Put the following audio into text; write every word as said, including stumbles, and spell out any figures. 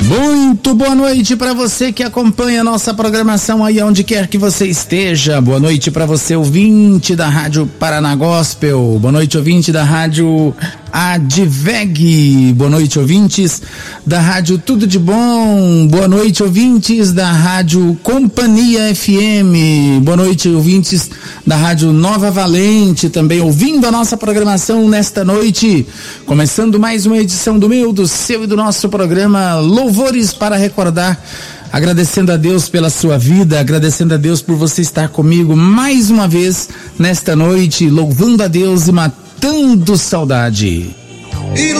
Muito boa noite para você que acompanha a nossa programação aí onde quer que você esteja. Boa noite para você, ouvinte da Rádio Paraná Gospel. Boa noite, ouvinte da Rádio Adveg. Boa noite, ouvintes da Rádio Tudo de Bom. Boa noite, ouvintes da Rádio Companhia F M. Boa noite, ouvintes da Rádio Nova Valente, também ouvindo a nossa programação nesta noite. Começando mais uma edição do meu, do seu e do nosso programa Louvores para Recordar. Agradecendo a Deus pela sua vida, agradecendo a Deus por você estar comigo mais uma vez nesta noite, louvando a Deus e matando saudade.